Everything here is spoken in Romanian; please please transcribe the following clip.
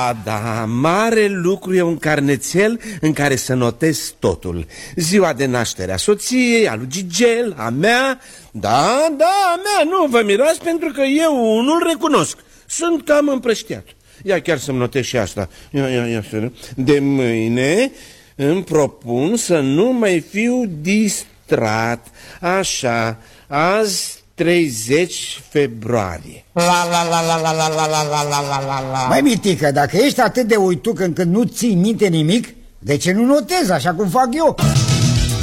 Da, mare lucru e un carnețel în care să notez totul. Ziua de naștere a soției, a lui Gigel, a mea. Da, a mea, nu vă mirați, pentru că eu unul recunosc. Sunt cam împrăștiat. Ia chiar să-mi notez și asta. Ia. De mâine îmi propun să nu mai fiu distrat. Așa, azi 30 februarie. Măi, Mitică, dacă ești atât de uituc încât nu ții minte nimic, de ce nu notezi așa cum fac eu?